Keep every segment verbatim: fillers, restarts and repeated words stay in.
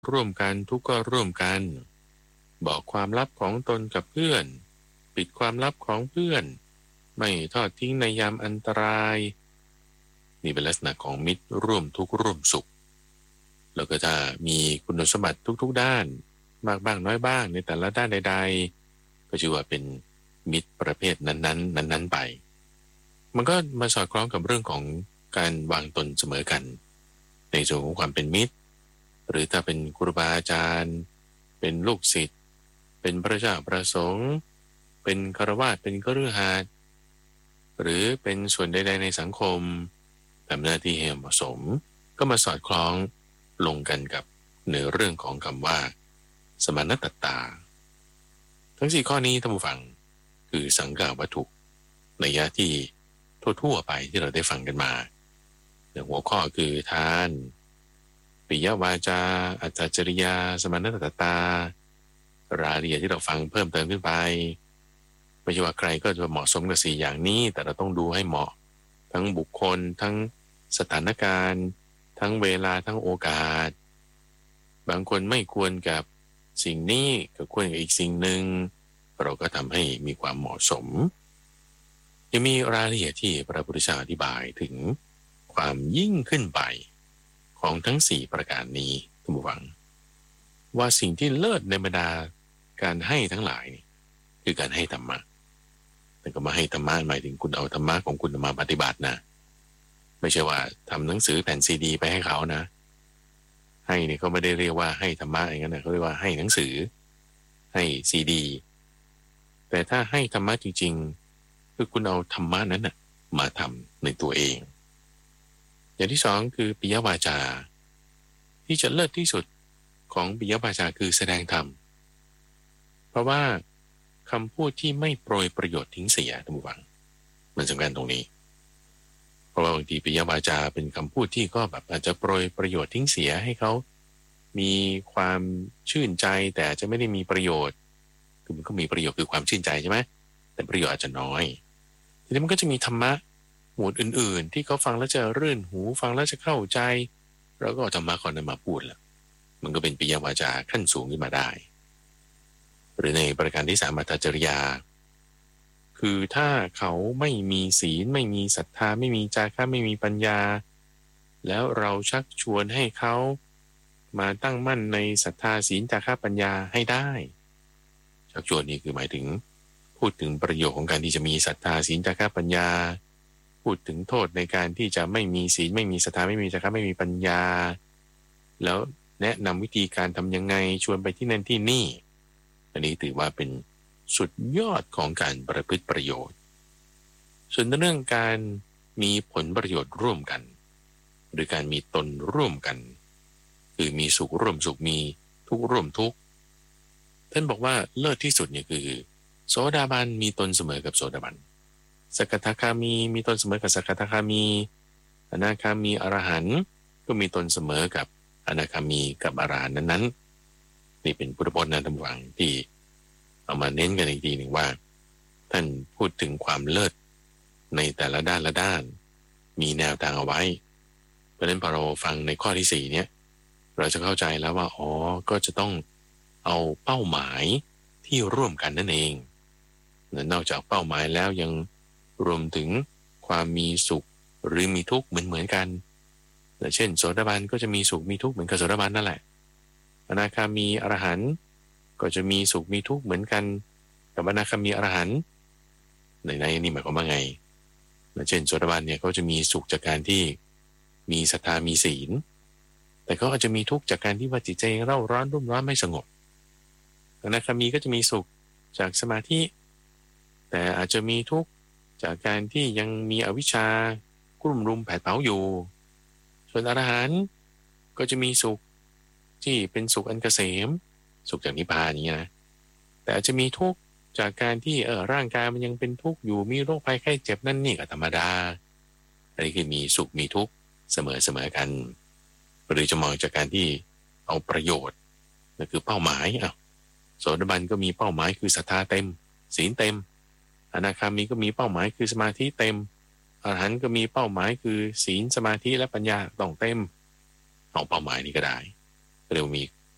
ร่วมกันทุกข์ก็ร่วมกันบอกความลับของตนกับเพื่อนปิดความลับของเพื่อนไม่ทอดทิ้งในยามอันตรายนี่เป็นลักษณะของมิตรร่วมทุกข์ร่วมสุขแล้วก็ถ้ามีคุณสมบัติทุกๆด้านมากบ้างน้อยบ้างในแต่ละด้านใดๆก็ชื่อว่าเป็นมิตรประเภทนั้นๆนั้นๆไปมันก็มาสอดคล้องกับเรื่องของการวางตนเสมอกันในส่วนของความเป็นมิตรหรือถ้าเป็นครูบาอาจารย์เป็นลูกศิษย์เป็นพระเจ้าประสงค์เป็นฆราวาสเป็นคฤหัสถ์หรือเป็นส่วนใดๆในสังคมทำหน้าที่ให้เหมาะสมก็มาสอดคล้องลงกันกับในเรื่องของคำว่าสมณตัตตาทั้งสี่ข้อนี้ท่านผู้ฟังคือสังฆาวัตถุในยะที่ทั่วๆไปที่เราได้ฟังกันมาในหัวข้อคือทานปิยวาจาอัตตจริยาสมณตัตตารายละเอียดที่เราฟังเพิ่มเติมขึ้นไปไม่ใช่ว่าใครก็จะเหมาะสมกับสี่อย่างนี้แต่เราต้องดูให้เหมาะทั้งบุคคลทั้งสถานการณ์ทั้งเวลาทั้งโอกาสบางคนไม่ควรกับสิ่งนี้ก็ควรกับอีกสิ่งหนึ่งเราก็ทำให้มีความเหมาะสมยังมีรายละเอียดที่พระพุทธเจ้าอธิบายถึงความยิ่งขึ้นไปของทั้งสี่ประการนี้ท่านผู้ฟังว่าสิ่งที่เลิศในบรรดาการให้ทั้งหลายนี่คือการให้ธรรมะแต่ก็มาให้ธรรมะหมายถึงคุณเอาธรรมะของคุณมาปฏิบัตินะไม่ใช่ว่าทำหนังสือแผ่นซีดีไปให้เขานะให้นี่เขาไม่ได้เรียกว่าให้ธรรมะอย่างนั้นนะเขาเรียกว่าให้หนังสือให้ซีดีแต่ถ้าให้ธรรมะจริงๆคือคุณเอาธรรมะนั้นนะมาทำในตัวเองอย่างที่สองคือปิยวาจาที่จะเลิศที่สุดของปิยวาจาคือแสดงธรรมเพราะว่าคำพูดที่ไม่โปรยประโยชน์ทิ้งเสียท่านผู้ฟังมันสำคัญตรงนี้เพราะว่าบางทีปิยวาจาเป็นคำพูดที่ก็แบบอาจจะโปรยประโยชน์ทิ้งเสียให้เขามีความชื่นใจแต่อาจจะไม่ได้มีประโยชน์คือมันก็มีประโยชน์คือความชื่นใจใช่ไหมแต่ประโยชน์อาจจะน้อยทีนี้มันก็จะมีธรรมะหมวดอื่นๆที่เขาฟังแล้วจะรื่นหูฟังแล้วจะเข้าใจเราก็เอาธรรมะก่อนนั้นมาพูดละมันก็เป็นปิยวาจาขั้นสูงขึ้นมาได้หรือในประการที่สามอัตตจริยาคือถ้าเขาไม่มีศีลไม่มีศรัทธาไม่มีจาคะไม่มีปัญญาแล้วเราชักชวนให้เขามาตั้งมั่นในศรัทธาศีลจาคะปัญญาให้ได้ชักชวนนี่คือหมายถึงพูดถึงประโยชน์ของการที่จะมีศรัทธาศีลจาคะปัญญาพูดถึงโทษในการที่จะไม่มีศีลไม่มีศรัทธาไม่มีจาคะไม่มีปัญญาแล้วแนะนำวิธีการทำยังไงชวนไปที่นั่นที่นี่อันนี้ถือว่าเป็นสุดยอดของการประพฤติประโยชน์ส่วนเรื่องการมีผลประโยชน์ร่วมกันหรือการมีตนร่วมกันคือมีสุขร่วมสุขมีทุกข์ร่วมทุกข์ท่านบอกว่าเลิศที่สุดเนี่ยคือโสดาบันมีตนเสมอกับโสดาบันสกทาคามีมีตนเสมอกับสกทาคามีอนาคามีอรหันต์ก็มีตนเสมอกับอนาคามีกับอรหันต์นั้นๆนี่เป็นพุทธพจน์นะท่านผู้ฟังที่เอามาเน้นกันอีกทีหนึ่งว่าท่านพูดถึงความเลิศในแต่ละด้านละด้านมีแนวทางเอาไว้เพราะฉะนั้นพอเราฟังในข้อที่สี่เนี่ยเราจะเข้าใจแล้วว่าอ๋อก็จะต้องเอาเป้าหมายที่ร่วมกันนั่นเองนอกจากเป้าหมายแล้วยังรวมถึงความมีสุขหรือมีทุกข์เหมือนเหมือนกันเช่นโสดาบันก็จะมีสุขมีทุกข์เหมือนกับโสดาบันนั่นแหละอนาคามีอรหันต์ก็จะมีสุขมีทุกข์เหมือนกันกับอนาคามีอรหันต์ในในนี้หมายความว่าไงเช่นโสดาบันเนี่ยเขาจะมีสุขจากการที่มีศรัทธามีศีลแต่เขาอาจจะมีทุกข์จากการที่ว่าจิตใจเร่าร้อนรุ่มร้อนไม่สงบอนาคามีก็จะมีสุขจากสมาธิแต่อาจจะมีทุกข์จากการที่ยังมีอวิชชากลุ่มรุมแผดเผาอยู่ส่วนอรหันต์ก็จะมีสุขที่เป็นสุขอันเกษมสุขจากนิพพานอย่างนี้นะแต่อาจจะมีทุกข์จากการที่เออร่างกายมันยังเป็นทุกข์อยู่มีโรคภัยไข้เจ็บนั่นนี่ก็ธรรมดาอันนี้คือมีสุขมีทุกข์เสมอเสมอกันหรือจะมองจากการที่เอาประโยชน์นั่นคือเป้าหมายอ่ะโสดาบันก็มีเป้าหมายคือศรัทธาเต็มศีลเต็มอนาคามีก็มีเป้าหมายคือสมาธิเต็มอรหันต์ก็มีเป้าหมายคือศีลสมาธิและปัญญาต้องเต็มเอาเป้าหมายนี้ก็ได้เรียกว่ามี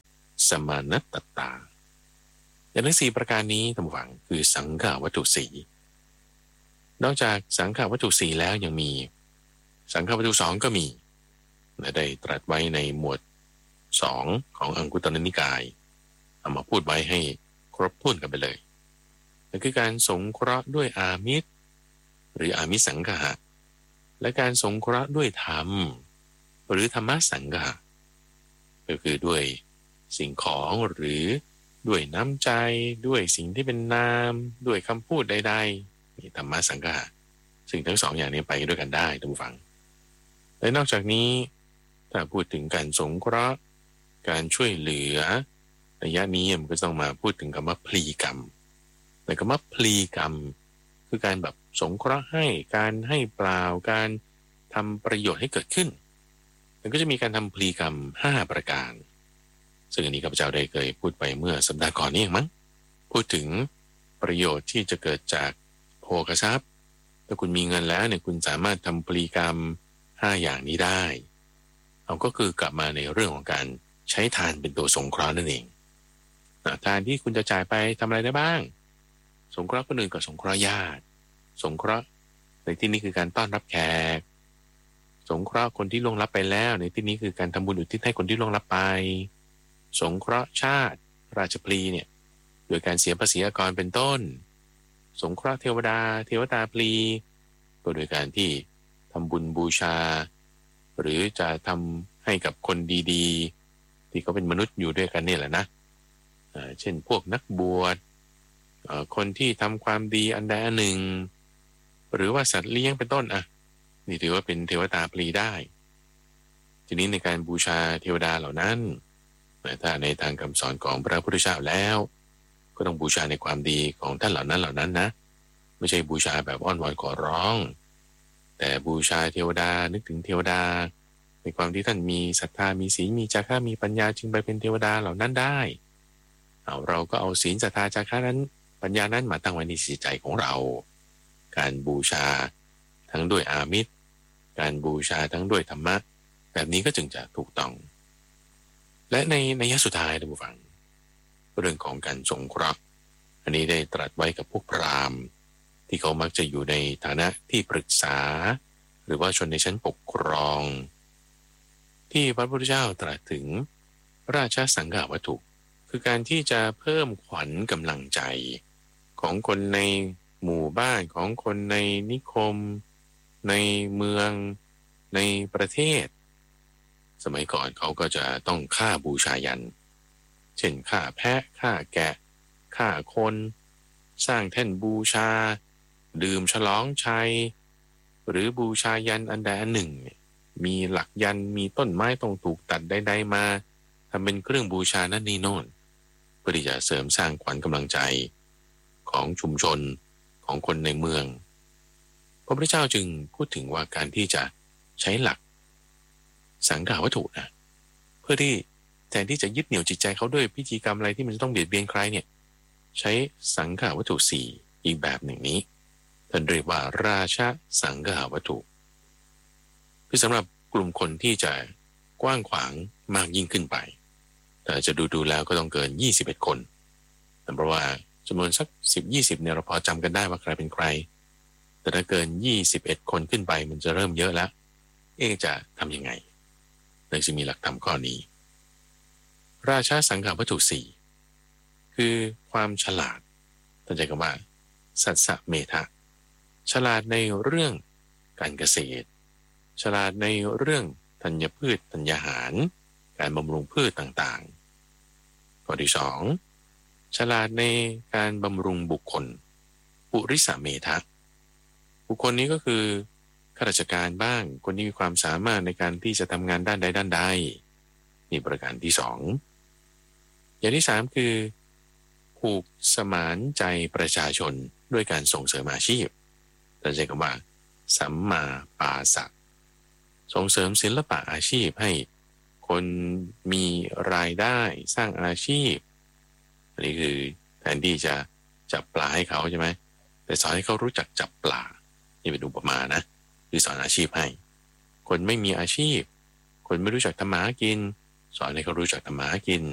สมานัตตาอย่างทั้งสี่ประการนี้ท่านผู้ฟังคือสังขาวัตถุสี่นอกจากสังขาวัตถุสี่แล้วยังมีสังขาวัตถุสองก็มีและได้ตรัสไว้ในหมวดสองของอังคุตรนิกายเอามาพูดไว้ให้ครบถ้วนกันไปเลยนั่นคือการสงเคราะห์ด้วยอามิตรหรืออามิสสังฆะและการสงเคราะห์ด้วยธรรมหรือธรรมสังฆะก็คือด้วยสิ่งของหรือด้วยน้ำใจด้วยสิ่งที่เป็นนามด้วยคำพูดใดๆนี่ธรรมสังฆะซึ่งทั้งสองอย่างนี้ไปด้วยกันได้ท่านผู้ฟังและนอกจากนี้ถ้าพูดถึงการสงเคราะห์การช่วยเหลือระยะนี้มันก็ต้องมาพูดถึงคำว่าพลีกรรมในคำว่าพลีกรรมคือการแบบสงเคราะห์ให้การให้เปล่าการทำประโยชน์ให้เกิดขึ้นมันก็จะมีการทำพลีกรรมห้าประการซึ่งอันนี้ข้าพเจ้าได้เคยพูดไปเมื่อสัปดาห์ก่อนนี้เองมั้งพูดถึงประโยชน์ที่จะเกิดจากโภคทรัพย์ถ้าคุณมีเงินแล้วเนี่ยคุณสามารถทำพลีกรรมห้าอย่างนี้ได้เอาก็คือกลับมาในเรื่องของการใช้ทานเป็นตัวสงเคราะห์นั่นเองทานที่คุณจะจ่ายไปทำอะไรได้บ้างสงเคราะห์คนอื่นกับสงเคราะห์ญาติสงเคราะห์ในที่นี้คือการต้อนรับแขกสงเคราะห์คนที่ล่วงลับไปแล้วในที่นี้คือการทำบุญอุทิศให้คนที่ล่วงลับไปสงเคราะห์ชาติราชพลีเนี่ยโดยการเสียภาษีอากรเป็นต้นสงเคราะห์เทวดาเทวตาพลีก็โดยการที่ทำบุญบูชาหรือจะทำให้กับคนดีๆที่เขาเป็นมนุษย์อยู่ด้วยกันนี่แหละนะเช่นพวกนักบวชคนที่ทำความดีอันใดอันหนึ่งหรือว่าสัตว์เลี้ยงเป็นต้นอ่ะนี่ถือว่าเป็นเทวตาพลีได้ทีนี้ในการบูชาเทวดาเหล่านั้นถ้าในทางคำสอนของพระพุทธเจ้าแล้วก็ต้องบูชาในความดีของท่านเหล่านั้นเหล่านั้นนะไม่ใช่บูชาแบบอ้อนวอนขอร้องแต่บูชาเทวดานึกถึงเทวดาในความที่ท่านมีศรัทธามีศีลมีจาระมีปัญญาจึงไปเป็นเทวดาเหล่านั้นได้เอาเราก็เอาศีลศรัทธาจาระนั้นปัญญานั้นมาตั้งไว้ในจิตใจของเราการบูชาทั้งด้วยอามิตรการบูชาทั้งด้วยธรรมะแบบนี้ก็จึงจะถูกต้องและในนัยสุดท้ายท่านผู้ฟังเรื่องของการสงเคราะห์อันนี้ได้ตรัสไว้กับพวกพราหมณ์ที่เขามักจะอยู่ในฐานะที่ปรึกษาหรือว่าชนในชั้นปกครองที่พระพุทธเจ้าตรัสถึงราชสังฆวัตถุคือการที่จะเพิ่มขวัญกำลังใจของคนในหมู่บ้านของคนในนิคมในเมืองในประเทศสมัยก่อนเขาก็จะต้องฆ่าบูชายันเช่นฆ่าแพะฆ่าแกะฆ่าคนสร้างแท่นบูชาดื่มฉลองชัยหรือบูชายันอันใดอันหนึ่งมีหลักยันมีต้นไม้ต้องถูกตัดใดๆมาทำเป็นเครื่องบูชานั่นนี่โน่นเพื่อที่จะเสริมสร้างขวัญกำลังใจของชุมชนของคนในเมืองพระพุทธเจ้าจึงพูดถึงว่าการที่จะใช้หลักสังฆวัตถุนะเพื่อที่แทนที่จะยึดเหนี่ยวจิตใจเขาด้วยพิธีกรรมอะไรที่มันจะต้องเบียดเบียนใครเนี่ยใช้สังฆวัตถุสี่อีกแบบหนึ่งนี้ท่านเรียกว่าราชสังฆวัตถุคือสำหรับกลุ่มคนที่จะกว้างขวางมากยิ่งขึ้นไปแต่จะดูดูแล้วก็ต้องเกินยี่สิบเอ็ดคนแต่เพราะว่าจำนวนสักสิบ ยี่สิบเนี่ยเราพอจำกันได้ว่าใครเป็นใครแต่ถ้าเกินยี่สิบเอ็ดคนขึ้นไปมันจะเริ่มเยอะแล้วเอ๊ะจะทำยังไงเลยจะมีหลักธรรมข้อนี้ราชสังฆวัตถุสี่คือความฉลาดท่านใช้คำว่าสัสสะเมธะฉลาดในเรื่องการเกษตรฉลาดในเรื่องธัญพืชธัญญาหารการบำรุงพืชต่างๆข้อที่สองฉลาดในการบำรุงบุคคลปุริสเมธะบุคคลนี้ก็คือข้าราชการบ้างคนที่มีความสามารถในการที่จะทำงานด้านใดด้านใดนี่ประการที่สองอย่างที่สามคือผูกสมานใจประชาชนด้วยการส่งเสริมอาชีพเราใช้คำว่าสัมมาปาสะส่งเสริมศิลปะอาชีพให้คนมีรายได้สร้างอาชีพอันนี้คือแทนที่จะจับปลาให้เขาใช่ไหมแต่สอนให้เขารู้จักจับปลานี่เป็นอุปมานะคือสอนอาชีพให้คนไม่มีอาชีพคนไม่รู้จักทำมาหากินสอนให้เขารู้จักทำมาหากิน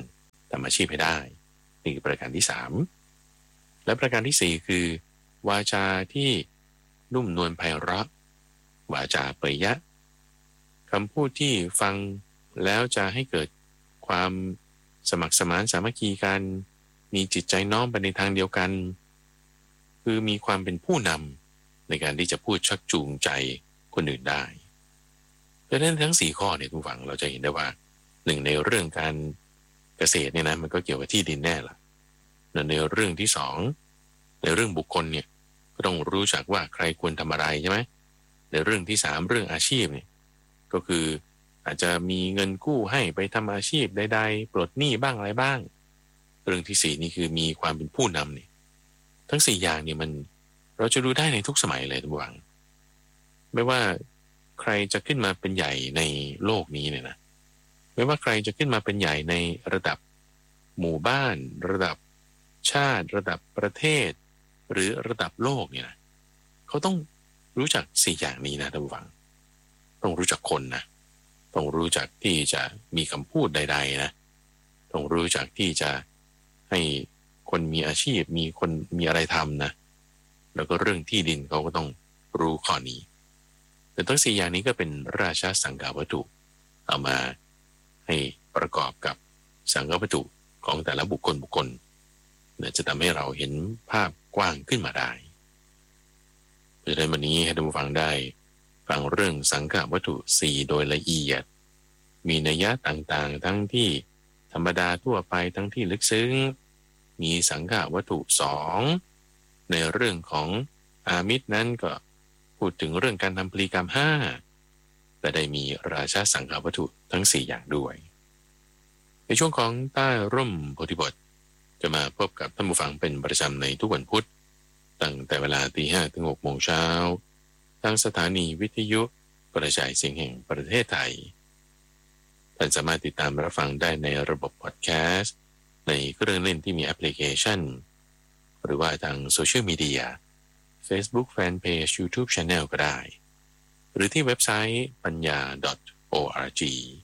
ทำอาชีพให้ได้นี่คือประการที่สามและประการที่สี่คือวาจาที่นุ่มนวลไพเราะวาจาเปรยะคำพูดที่ฟังแล้วจะให้เกิดความสมัครสมานสามัคคีกันมีจิตใจน้อมไปในทางเดียวกันคือมีความเป็นผู้นำในการที่จะพูดชักจูงใจคนอื่นได้ดังนั้นทั้งสี่ข้อเนี่ยทุกฝั่งเราจะเห็นได้ว่าหนึ่งในเรื่องการเกษตรเนี่ยนะมันก็เกี่ยวกับที่ดินแน่ละในเรื่องที่สองในเรื่องบุคคลเนี่ยก็ต้องรู้จักว่าใครควรทำอะไรใช่ไหมในเรื่องที่สามเรื่องอาชีพเนี่ยก็คืออาจจะมีเงินกู้ให้ไปทำอาชีพใดๆปลดหนี้บ้างอะไรบ้างเรื่องที่สี่นี่คือมีความเป็นผู้นำเนี่ยทั้งสี่อย่างเนี่ยมันเราจะดูได้ในทุกสมัยเลยทุกวันไม่ว่าใครจะขึ้นมาเป็นใหญ่ในโลกนี้เนี่ยนะไม่ว่าใครจะขึ้นมาเป็นใหญ่ในระดับหมู่บ้านระดับชาติระดับประเทศหรือระดับโลกเนี่ยนะเขาต้องรู้จักสี่อย่างนี้นะท่านผู้ฟังต้องรู้จักคนนะต้องรู้จักที่จะมีคำพูดใดๆนะต้องรู้จักที่จะให้คนมีอาชีพมีคนมีอะไรทำนะแล้วก็เรื่องที่ดินเขาก็ต้องรู้ข้อนี้แต่ทั้งสี่อย่างนี้ก็เป็นราชสังฆวัตถุเอามาให้ประกอบกับสังฆวัตถุของแต่ละบุคคลบุคคลเนี่ยจะทำให้เราเห็นภาพกว้างขึ้นมาได้เพราะฉะนั้นวันนี้ให้ท่านผู้ฟังได้ฟังเรื่องสังฆวัตถุสี่โดยละเอียดมีนัยยะต่างๆทั้งที่ธรรมดาทั่วไปทั้งที่ลึกซึ้งมีสังฆวัตถุสองในเรื่องของอามิตรนั้นก็พูดถึงเรื่องการทำพลีกรรมห้าแต่ได้มีราชาสังฆวัตถุทั้งสี่อย่างด้วยในช่วงของใต้ร่มโพธิบทจะมาพบกับท่านผู้ฟังเป็นประจำในทุกวันพุธตั้งแต่เวลาตีห้าถึงหกโมงเช้าทางสถานีวิทยุกระจายเสียงแห่งประเทศไทยท่านสามารถติดตามรับฟังได้ในระบบพอดแคสต์ในเครื่องเล่นที่มีแอปพลิเคชันหรือว่าทางโซเชียลมีเดีย Facebook Fanpage YouTube Channel ก็ได้หรือที่เว็บไซต์ปัญญา .org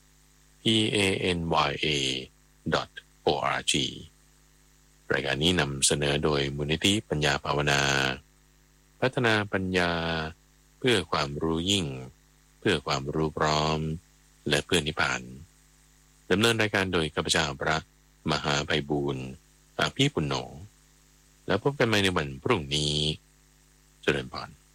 p a n y a .org รายการนี้นำเสนอโดยมูลนิธิปัญญาภาวนาพัฒนาปัญญาเพื่อความรู้ยิ่งเพื่อความรู้พร้อมและเพื่อนิพพานดำเนินรายการโดยข้าพเจ้าพระมหาไพบูลย์อภิปุณโญแล้วพบกันใหม่ในวันพรุ่งนี้เจริญพร